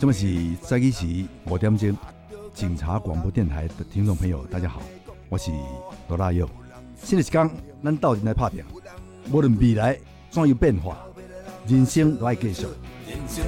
这么是早起时5点钟，警察广播电台的听众朋友，大家好，我是罗大佑。新的一天，咱斗阵来拍拼，无论未来怎样变化，人生都要继续。